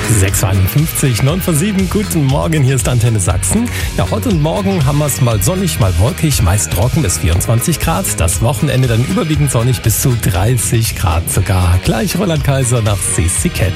6:51, 9 vor 7, guten Morgen, hier ist Antenne Sachsen. Ja, heute und morgen haben wir es mal sonnig, mal wolkig, meist trocken bis 24 Grad. Das Wochenende dann überwiegend sonnig bis zu 30 Grad sogar. Gleich Roland Kaiser nach CC Cat.